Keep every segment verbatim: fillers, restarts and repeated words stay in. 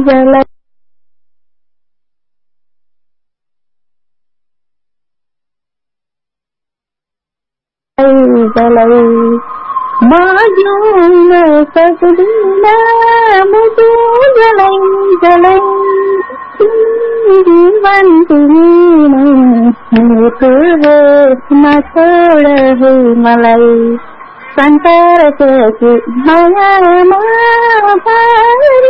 जलाई जलाई म जिउन सक्दिन मुटु जलाई जलाई जीवन तिमी नै मुटु हेर्न छोड है मलाई संसारको मायामा पारी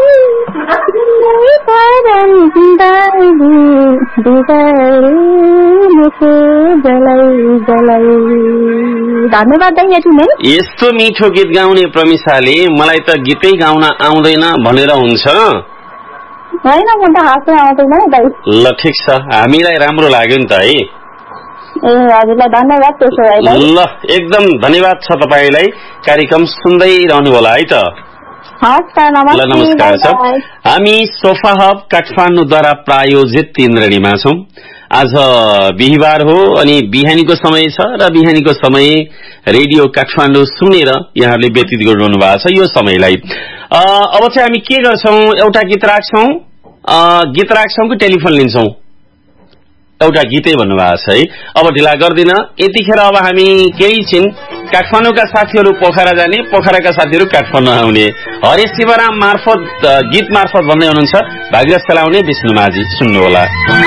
कारण जिन्दगी बिगारी मुटु जलाई जलाई। धन्यवाद यति। यस्तो मिठो गीत गाउने प्रमिसाले मलाई त गीतै गाउन आउँदैन भनेर हुन्छ? होइन, म त हाँस्न आउँदैन दाइ। ल ठिक छ, हामीलाई राम्रो लाग्यो नि त है। ए हजुरलाई धन्यवाद त्यसो भए। ल एकदम धन्यवाद छ तपाईलाई। कार्यक्रम सुन्दै रहनु होला है त। ल नमस्कार छ। हामी सोफा हब काठमाडौँद्वारा प्रायोजित इन्द्रणीमा छौं। आज बिहिबार हो अनि बिहानीको समय छ र बिहानीको समय रेडियो काठमाडौँ सुनेर यहाँहरूले व्यतीत गर्नु भएको छ यो समयलाई। अब चाहिँ हामी के गर्छौं, एउटा गीत राख्छौं, गीत राख्छौं कि टेलिफोन लिन्छौं? एउटा गीतै भन्नुभएको छ है। अब ढिला गर्दिन, यतिखेर अब हामी केही छिन काठमाडौँका साथीहरू पोखरा जाने, पोखराका साथीहरू काठमाडौँ आउने। हरेश शिवराम मार्फत गीत मार्फत भन्दै हुनुहुन्छ भाग्य चलाउने विष्णु माझी। सुन्नु होला।